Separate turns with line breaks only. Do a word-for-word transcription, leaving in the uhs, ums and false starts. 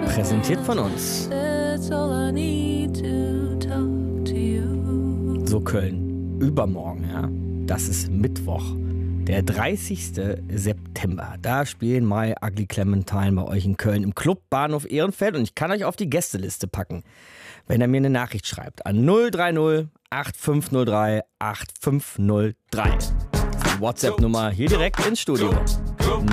Präsentiert von uns. So, Köln. Übermorgen, ja. Das ist Mittwoch, der dreißigsten September. Da spielen My Ugly Clementine bei euch in Köln im Club Bahnhof Ehrenfeld. Und ich kann euch auf die Gästeliste packen, wenn ihr mir eine Nachricht schreibt an null drei null acht fünf null drei acht fünf null drei. Die WhatsApp-Nummer hier direkt ins Studio.